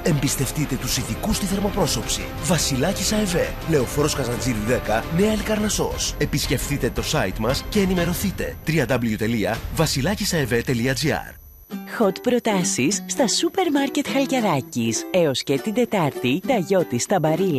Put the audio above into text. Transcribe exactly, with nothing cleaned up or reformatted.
Εμπιστευτείτε τους ειδικούς στη θερμοπρόσωψη. Βασιλάκης ΑΕΒ, Λεωφόρος Καζαντζήρη δέκα, Νέα Ελκαρνασσός. Επισκεφτείτε το site μας και ενημερωθείτε. double-u double-u double-u τελεία βασιλάκισαεβ τελεία τζι άρ. Hot προτάσεις στα σούπερ μάρκετ Χαλκιδάκης. Έως και την Τετάρτη, τα γιώτη στα μπαρίλα